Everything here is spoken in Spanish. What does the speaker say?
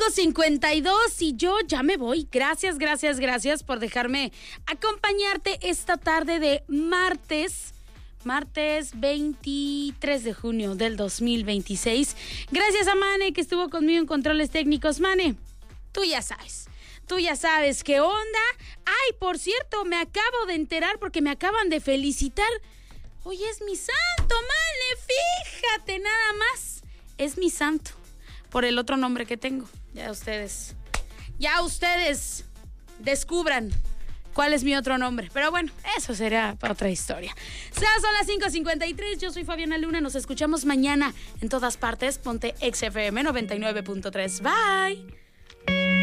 5:52 y yo ya me voy. Gracias por dejarme acompañarte esta tarde de martes 23 de junio del 2026. Gracias a Mane, que estuvo conmigo en controles técnicos. Mane, tú ya sabes qué onda. Ay, por cierto, me acabo de enterar porque me acaban de felicitar. Hoy es mi santo, Mane, fíjate nada más. Es mi santo, por el otro nombre que tengo. Ya ustedes descubran cuál es mi otro nombre. Pero bueno, eso será para otra historia. Son las 5:53, yo soy Fabiana Luna. Nos escuchamos mañana en todas partes. Ponte XFM 99.3. Bye.